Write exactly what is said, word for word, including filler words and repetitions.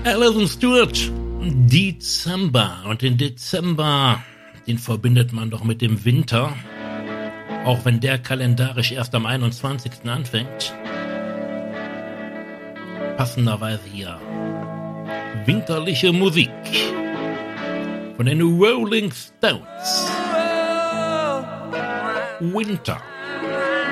Alison Stewart, Dezember. Und den Dezember, den verbindet man doch mit dem Winter. Auch wenn der kalendarisch erst am einundzwanzigsten anfängt. Passenderweise hier winterliche Musik von den Rolling Stones. Winter.